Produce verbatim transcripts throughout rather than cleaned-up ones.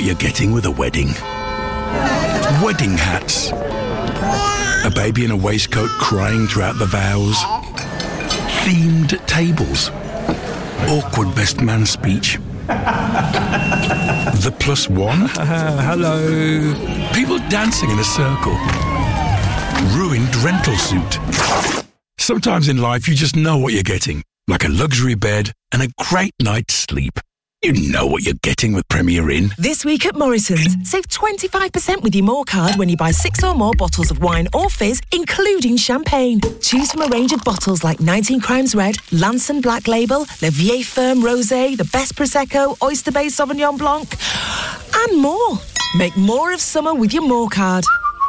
what you're getting with a wedding. Wedding hats. A baby in a waistcoat crying throughout the vows. Themed tables. Awkward best man speech. The plus one. Uh, hello. People dancing in a circle. Ruined rental suit. Sometimes in life you just know what you're getting. Like a luxury bed and a great night's sleep. You know what you're getting with Premier Inn. This week at Morrison's, save twenty-five percent with your More card when you buy six or more bottles of wine or fizz, including champagne. Choose from a range of bottles like nineteen Crimes Red, Lanson Black Label, Le Vieille Ferme Rosé, the Best Prosecco, Oyster Bay Sauvignon Blanc, and more. Make more of summer with your More card.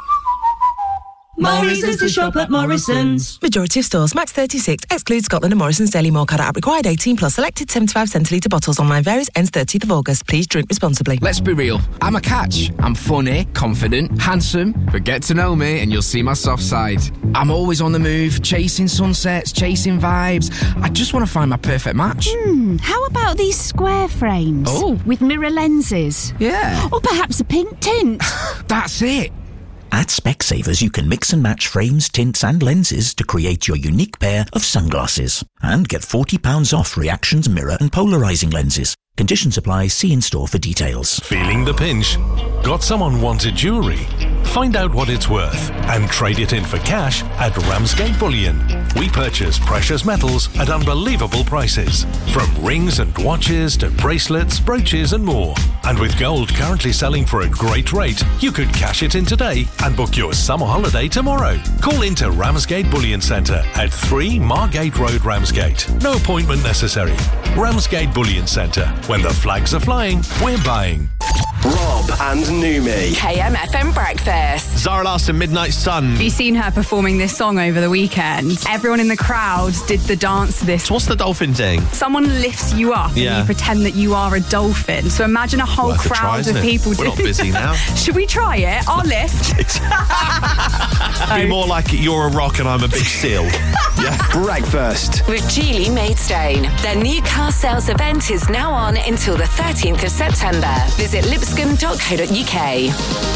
Morrison's to shop at Morrison's. Majority of stores, max thirty-six, excludes Scotland and Morrison's Daily More card app. Required eighteen plus, selected seventy-five centilitre bottles. Online varies, ends thirtieth of August. Please drink responsibly. Let's be real, I'm a catch. I'm funny, confident, handsome, but get to know me and you'll see my soft side. I'm always on the move, chasing sunsets, chasing vibes. I just want to find my perfect match. Hmm, how about these square frames? Oh. With mirror lenses? Yeah. Or perhaps a pink tint? That's it. At Specsavers, you can mix and match frames, tints and lenses to create your unique pair of sunglasses. And get forty pounds off Reactions mirror and polarising lenses. Conditions apply. See in-store for details. Feeling the pinch? Got some unwanted jewellery? Find out what it's worth and trade it in for cash at Ramsgate Bullion. We purchase precious metals at unbelievable prices. From rings and watches to bracelets, brooches and more. And with gold currently selling for a great rate, you could cash it in today and book your summer holiday tomorrow. Call into Ramsgate Bullion Centre at three Margate Road, Ramsgate. No appointment necessary. Ramsgate Bullion Centre. When the flags are flying, we're buying. Rob and Numi. K M F M Breakfast. Zara Larsson, Midnight Sun. Have you seen her performing this song over the weekend? Everyone in the crowd did the dance to this. So what's the dolphin thing? Someone lifts you up Yeah. and you pretend that you are a dolphin. So imagine a whole Worth a try, crowd isn't of it? people. We're do- not busy now. Should we try it? I'll lift. Be more like you're a rock and I'm a big seal. Yeah. Breakfast with Geely Maidstone. Their new car sales event is now on until the thirteenth of September. Visit lipscomb dot co dot uk.